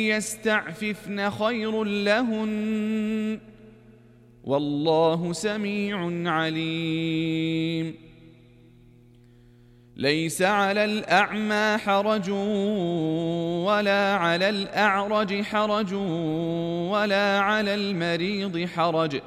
يستعففن خير لهن والله سميع عليم. ليس على الأعمى حرج ولا على الأعرج حرج ولا على المريض حرج